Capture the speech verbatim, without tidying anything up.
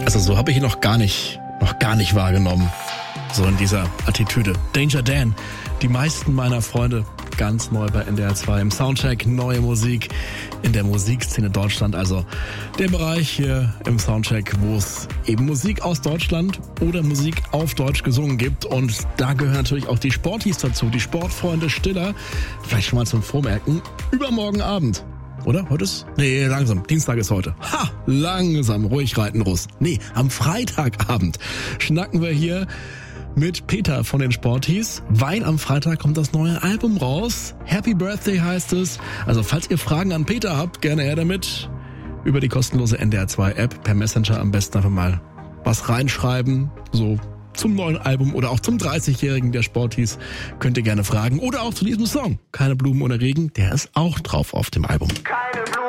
Also so habe ich ihn noch gar nicht, noch gar nicht wahrgenommen. So in dieser Attitüde. Danger Dan, die meisten meiner Freunde, ganz neu bei N D R zwei im Soundcheck, neue Musik in der Musikszene Deutschland. Also der Bereich hier im Soundcheck, wo es eben Musik aus Deutschland oder Musik auf Deutsch gesungen gibt. Und da gehören natürlich auch die Sporties dazu, die Sportfreunde Stiller. Vielleicht schon mal zum Vormerken, übermorgen Abend. Oder? Heute ist? Nee, langsam. Dienstag ist heute. Ha! Langsam. Ruhig reiten, Russ. Nee, am Freitagabend schnacken wir hier mit Peter von den Sporties. Wein am Freitag kommt das neue Album raus. Happy Birthday heißt es. Also falls ihr Fragen an Peter habt, gerne her damit. Über die kostenlose N D R zwei App per Messenger am besten einfach mal was reinschreiben. So zum neuen Album oder auch zum dreißigjährigen der Sporties könnt ihr gerne fragen. Oder auch zu diesem Song. Keine Blumen ohne Regen, der ist auch drauf auf dem Album.